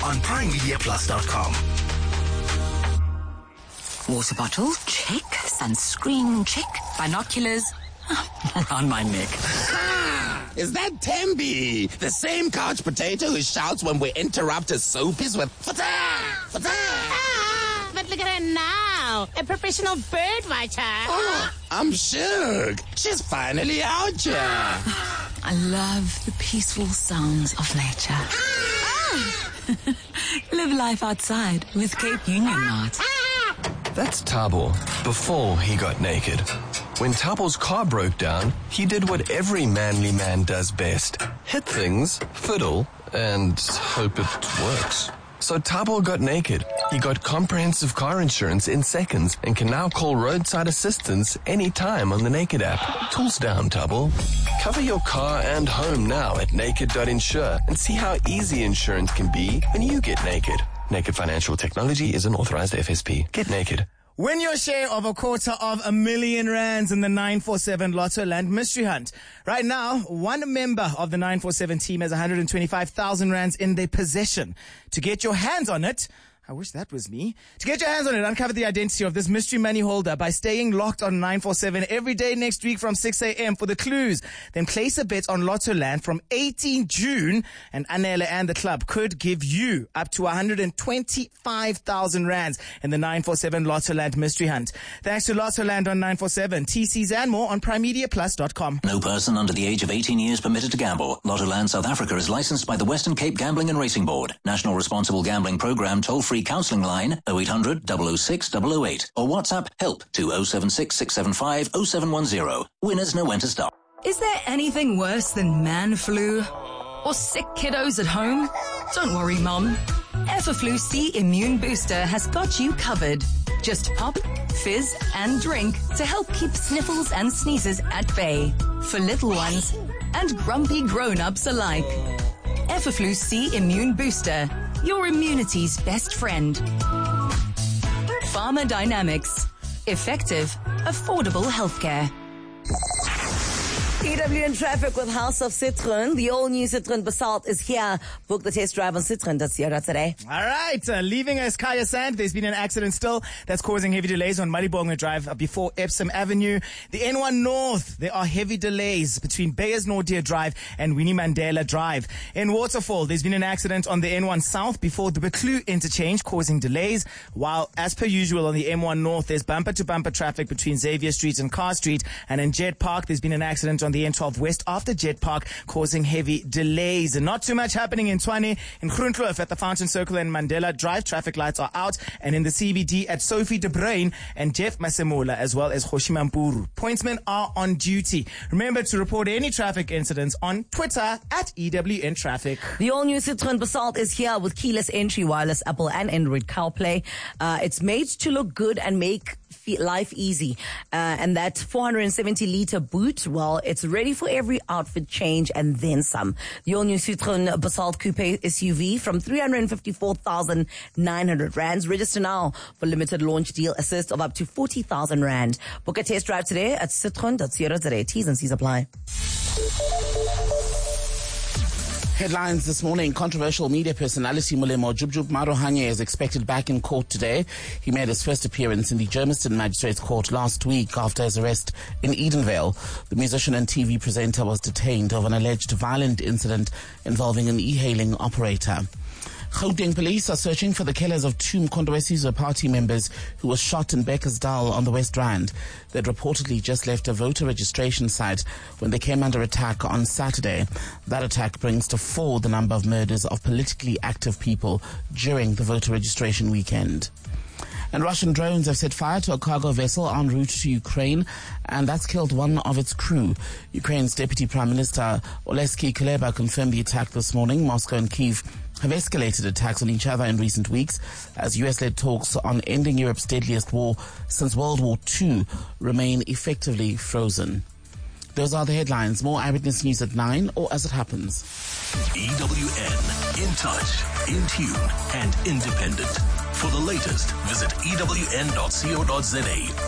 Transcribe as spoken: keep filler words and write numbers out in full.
on prime media plus dot com. Water bottle, check. Sunscreen, check. Binoculars, around my neck. Is that Tembi? The same couch potato who shouts when we interrupt his soapies with fata, fata. Ah, but look at her now. A professional bird watcher. Oh, I'm shook. She's finally out here. I love the peaceful sounds of nature. Ah. Live life outside with Cape Union Mart. That's Thabo before he got naked. When Thabo's car broke down, he did what every manly man does best. Hit things, fiddle, and hope it works. So Thabo got naked. He got comprehensive car insurance in seconds and can now call roadside assistance anytime on the Naked app. Tools down, Thabo. Cover your car and home now at naked dot insure and see how easy insurance can be when you get naked. Naked Financial Technology is an authorized F S P. Get naked. Win your share of a quarter of a million rands in the nine four seven Lotto Land Mystery Hunt. Right now, one member of the nine four seven team has one hundred twenty-five thousand rands in their possession. To get your hands on it, I wish that was me. To get your hands on it, uncover the identity of this mystery money holder by staying locked on nine four seven every day next week from six a.m. for the clues. Then place a bet on Lotto Land from eighteenth of June, and Anele and the club could give you up to one hundred twenty-five thousand rands in the nine four seven Lotto Land Mystery Hunt. Thanks to Lotto Land on nine four seven. T Cs and more on prime media plus dot com. No person under the age of eighteen years permitted to gamble. Lotto Land South Africa is licensed by the Western Cape Gambling and Racing Board. National Responsible Gambling Program toll-free counselling line oh eight hundred, double oh six, double oh eight or WhatsApp help to oh seven six, six seven five, oh seven one oh. Winners know when to stop. Is there anything worse than man flu? Or sick kiddos at home? Don't worry, Mom. Everflu C Immune Booster has got you covered. Just pop, fizz, and drink to help keep sniffles and sneezes at bay for little ones and grumpy grown-ups alike. Everflu C Immune Booster, your immunity's best friend. Pharma Dynamics. Effective, affordable healthcare. E W in traffic with House of Citroen. The all-new Citroen Basalt is here. Book the test drive on Citroen dot co dot za today. All right, uh, leaving Eskaya Sand, there's been an accident still that's causing heavy delays on Maribonga Drive uh, before Epsom Avenue. The N one North, there are heavy delays between Beyers Naudé Drive and Winnie Mandela Drive. In Waterfall, there's been an accident on the N one South before the Beclu interchange causing delays, while as per usual on the M one North, there's bumper-to-bumper traffic between Xavier Street and Carr Street, and in Jet Park, there's been an accident on the N twelve West after Jet Park causing heavy delays. And not too much happening in Tshwane. In Groenkloof at the Fountain Circle and Mandela Drive, traffic lights are out. And in the C B D at Sophie de Bruin and Jeff Masemola as well as Hoshimampuru. Pointsmen are on duty. Remember to report any traffic incidents on Twitter at E W N Traffic. The all-new Citroen Basalt is here with keyless entry, wireless Apple and Android CarPlay. Uh, it's made to look good and make life easy. Uh, and that four hundred seventy litre boot, well, it's ready for every outfit change and then some. The all-new Citroen Basalt Coupe S U V from three hundred fifty-four thousand nine hundred rands. Register now for limited launch deal assist of up to forty thousand rand. Book a test drive today at citroen dot co dot za. T's and C's apply. Headlines this morning. Controversial media personality Molemo Jubjub Marohanye is expected back in court today. He made his first appearance in the Germiston Magistrates Court last week after his arrest in Edenvale. The musician and T V presenter was detained over an alleged violent incident involving an e-hailing operator. Gauteng police are searching for the killers of two Mkhondweni party members who were shot in Beckersdal on the West Rand. They'd reportedly just left a voter registration site when they came under attack on Saturday. That attack brings to four the number of murders of politically active people during the voter registration weekend. And Russian drones have set fire to a cargo vessel en route to Ukraine, and that's killed one of its crew. Ukraine's Deputy Prime Minister Oleksiy Kuleba confirmed the attack this morning. Moscow and Kyiv have escalated attacks on each other in recent weeks as U S-led talks on ending Europe's deadliest war since World War Two remain effectively frozen. Those are the headlines. More Eyewitness News at nine or as it happens. E W N, in touch, in tune, and independent. For the latest, visit E W N dot co dot za